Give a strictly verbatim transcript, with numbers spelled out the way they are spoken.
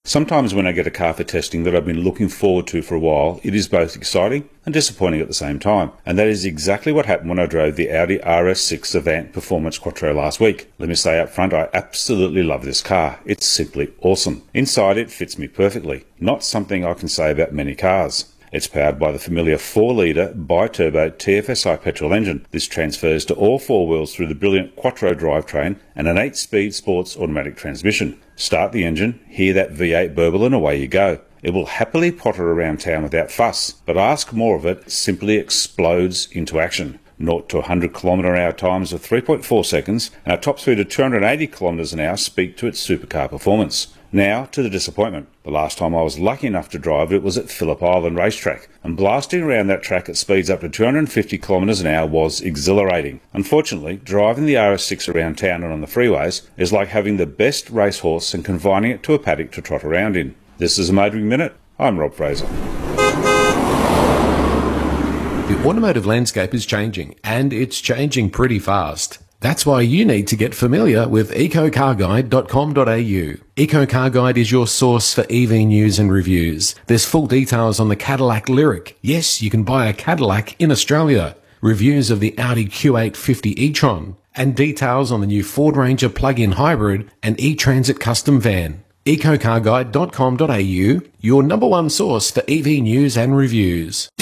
Sometimes when I get a car for testing that I've been looking forward to for a while, it is both exciting and disappointing at the same time. And that is exactly what happened when I drove the Audi R S six Avant Performance Quattro last week. Let me say up front, I absolutely love this car. It's simply awesome. Inside it fits me perfectly. Not something I can say about many cars. It's powered by the familiar four litre bi-turbo T F S I petrol engine. This transfers to all four wheels through the brilliant Quattro drivetrain and an eight speed sports automatic transmission. Start the engine, hear that V eight burble and away you go. It will happily potter around town without fuss, but ask more of it, simply explodes into action. zero to one hundred kilometre an hour times of three point four seconds, and a top speed of two hundred eighty kilometres an hour speak to its supercar performance. Now to the disappointment. The last time I was lucky enough to drive it was at Phillip Island Racetrack, and blasting around that track at speeds up to two hundred fifty kilometres an hour was exhilarating. Unfortunately, driving the R S six around town and on the freeways is like having the best racehorse and confining it to a paddock to trot around in. This is a Motoring Minute. I'm Rob Fraser. The automotive landscape is changing, and it's changing pretty fast. That's why you need to get familiar with eco car guide dot com dot a u. EcoCarGuide is your source for E V news and reviews. There's full details on the Cadillac Lyriq. Yes, you can buy a Cadillac in Australia. Reviews of the Audi Q eight fifty e-tron. And details on the new Ford Ranger plug-in hybrid and e-Transit custom van. eco car guide dot com dot a u, your number one source for E V news and reviews.